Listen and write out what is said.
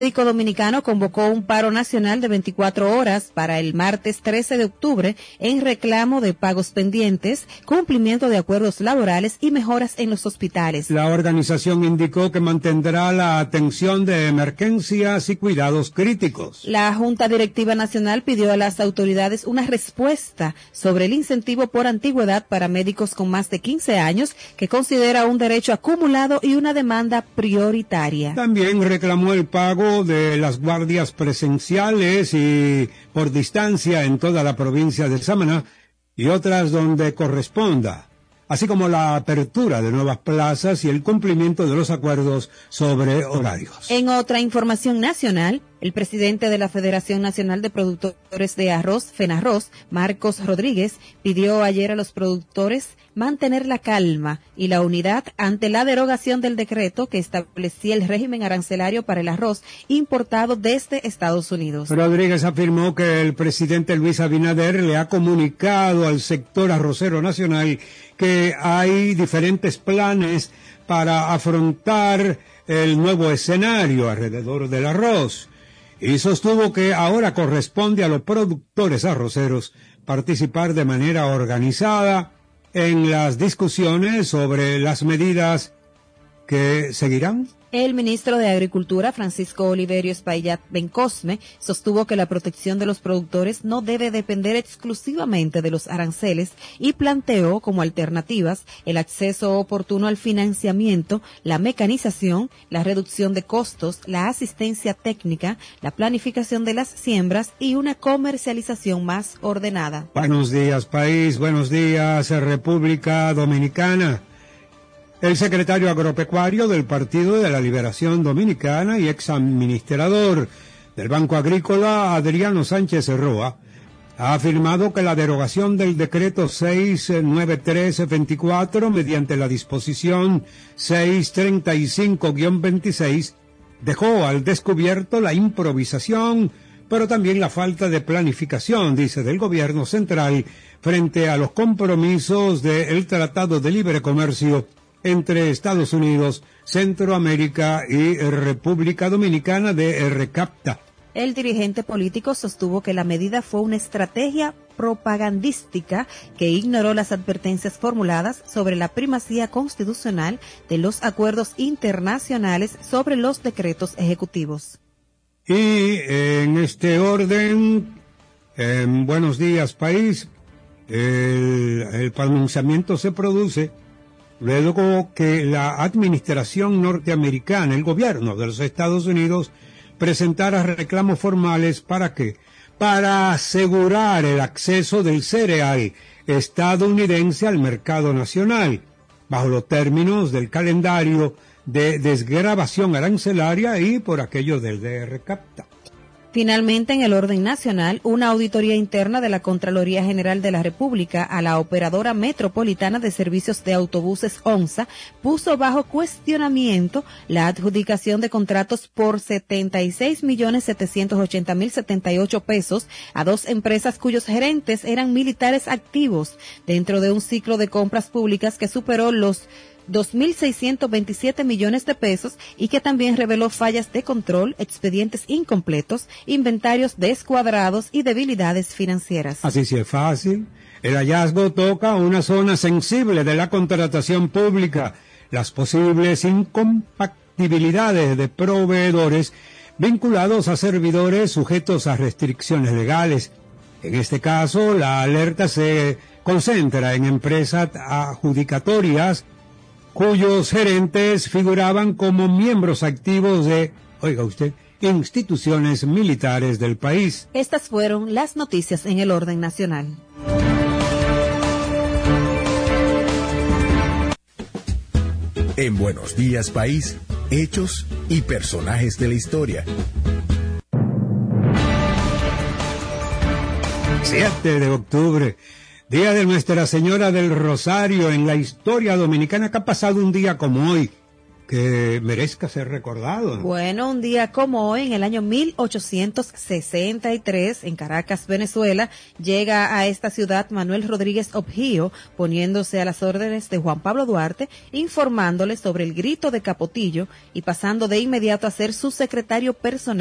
Médico Dominicano convocó un paro nacional de 24 horas para el martes 13 de octubre en reclamo de pagos pendientes, cumplimiento de acuerdos laborales y mejoras en los hospitales. La organización indicó que mantendrá la atención de emergencias y cuidados críticos. La Junta Directiva Nacional pidió a las autoridades una respuesta sobre el incentivo por antigüedad para médicos con más de 15 años, que considera un derecho acumulado y una demanda prioritaria. También reclamó el pago de las guardias presenciales y por distancia en toda la provincia de Samaná y otras donde corresponda, así como la apertura de nuevas plazas y el cumplimiento de los acuerdos sobre horarios. En otra información nacional, el presidente de la Federación Nacional de Productores de Arroz, FENARROZ, Marcos Rodríguez, pidió ayer a los productores mantener la calma y la unidad ante la derogación del decreto que establecía el régimen arancelario para el arroz importado desde Estados Unidos. Rodríguez afirmó que el presidente Luis Abinader le ha comunicado al sector arrocero nacional que hay diferentes planes para afrontar el nuevo escenario alrededor del arroz, y sostuvo que ahora corresponde a los productores arroceros participar de manera organizada en las discusiones sobre las medidas que seguirán. El ministro de Agricultura, Francisco Oliverio Espaillat Bencosme, sostuvo que la protección de los productores no debe depender exclusivamente de los aranceles y planteó como alternativas el acceso oportuno al financiamiento, la mecanización, la reducción de costos, la asistencia técnica, la planificación de las siembras y una comercialización más ordenada. Buenos días, país. Buenos días, República Dominicana. El secretario agropecuario del Partido de la Liberación Dominicana y exadministrador del Banco Agrícola, Adriano Sánchez Roa, ha afirmado que la derogación del decreto 693-24 mediante la disposición 635-26 dejó al descubierto la improvisación, pero también la falta de planificación, dice, del gobierno central frente a los compromisos del Tratado de Libre Comercio entre Estados Unidos, Centroamérica y República Dominicana de RCAPTA. El dirigente político sostuvo que la medida fue una estrategia propagandística que ignoró las advertencias formuladas sobre la primacía constitucional de los acuerdos internacionales sobre los decretos ejecutivos. Y en este orden, buenos días, país, el pronunciamiento se produce luego que la administración norteamericana, el gobierno de los Estados Unidos, presentara reclamos formales ¿para qué? Para asegurar el acceso del cereal estadounidense al mercado nacional, bajo los términos del calendario de desgravación arancelaria y por aquello del DRCAPTA. Finalmente, en el orden nacional, una auditoría interna de la Contraloría General de la República a la Operadora Metropolitana de Servicios de Autobuses ONSA puso bajo cuestionamiento la adjudicación de contratos por 76.780.078 pesos a dos empresas cuyos gerentes eran militares activos dentro de un ciclo de compras públicas que superó los 2.627 millones de pesos y que también reveló fallas de control, expedientes incompletos, inventarios descuadrados y debilidades financieras. Así sí es fácil. El hallazgo toca una zona sensible de la contratación pública, las posibles incompatibilidades de proveedores vinculados a servidores sujetos a restricciones legales. En este caso, la alerta se concentra en empresas adjudicatorias cuyos gerentes figuraban como miembros activos de, oiga usted, instituciones militares del país. Estas fueron las noticias en el orden nacional. En Buenos Días, País, hechos y personajes de la historia. 7 de octubre. Día de Nuestra Señora del Rosario en la historia dominicana, que ha pasado un día como hoy. que merezca ser recordado, ¿no? Bueno, un día como hoy, en el año 1863, en Caracas, Venezuela, llega a esta ciudad Manuel Rodríguez Objío, poniéndose a las órdenes de Juan Pablo Duarte, informándole sobre el grito de Capotillo y pasando de inmediato a ser su secretario personal.